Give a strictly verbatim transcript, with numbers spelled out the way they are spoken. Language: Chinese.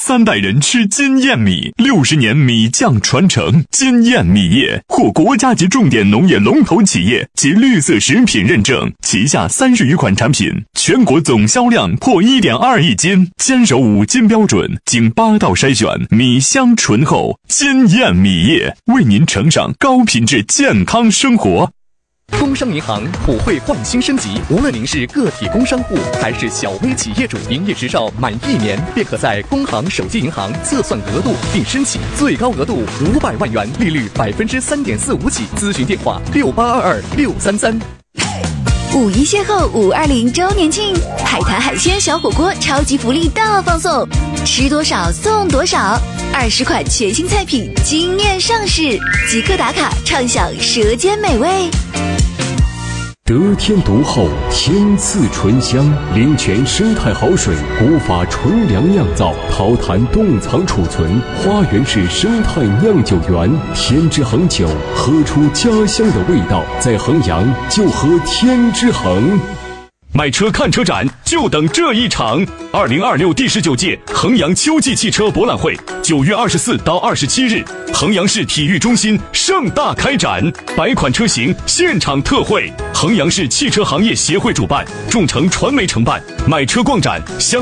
三代人吃金燕米，六十年米酱传承。金燕米业获国家级重点农业龙头企业及绿色食品认证，旗下三十余款产品，全国总销量破 一点二亿斤，坚守五金标准，经八道筛选，米香醇厚。金燕米业为您呈上高品质健康生活。 工商银行普惠换新升级，无论您是个体工商户还是小微企业主，营业执照满一年便可在工行手机银行测算额度并申请，最高额度五百万元，利率百分之三点四五起。咨询电话六八二二六三三。 五一邂逅五二零周年庆，海滩海鲜小火锅超级福利大放送，吃多少送多少，二十款全新菜品惊艳上市，即刻打卡畅享舌尖美味。 得天独厚，天赐醇香，灵泉生态好水，古法纯粮酿造，桃坛冻藏储存，花园式生态酿酒园，天之恒酒，喝出家乡的味道，在衡阳就喝天之恒。 买车看车展就等这一场，二零二六第十九届衡阳秋季汽车博览会，九月二十四到二十七日，衡阳市体育中心盛大开展，百款车型现场特惠，衡阳市汽车行业协会主办，众诚传媒承办，买车逛展相